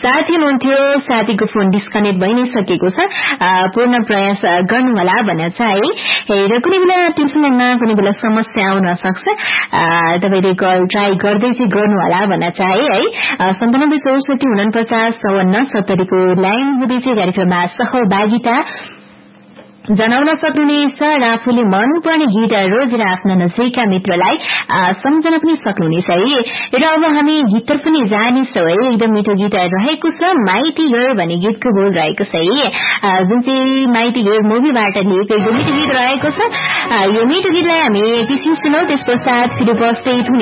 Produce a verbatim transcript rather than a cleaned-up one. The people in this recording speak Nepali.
साथी हुनुहुन्थ्यो, साथीको फोन डिस्कनेक्ट भइ नै सकेको छ। पूर्ण प्रयास गर्नु होला भनेर चाहिँ र कुनै बेला टेन्सनमा कुनै बेला समस्या आउन सक्छ, तपाईले कल ट्राई गर्दै चाहिँ गर्नु होला भन्न चाहे है। सन्तानब्बे चौसठी उनपचास चौवन्न सत्तरीको लाइन हुँदै चाहिँ कार्यक्रममा सहभागिता जनाउन सक्नुहुनेछ र आफूले मनपर्ने गीत रोजेर आफ्ना नजिकका मित्रलाई सम्झन पनि सक्नुहुनेछ है। र अब हामी गीत पनि जानेछौँ है। एकदम मिठो गीत रहेको छ, माइती घर भन्ने गीतको बोल रहेको छ है, जुन चाहिँ माइती घर मुभीबाट लिएको एकदम मिठो गीत रहेको छ। यो मिठो गीतलाई हामी एकैछिन सुनौ, त्यस पश्चात फेरि उपस्थित हुने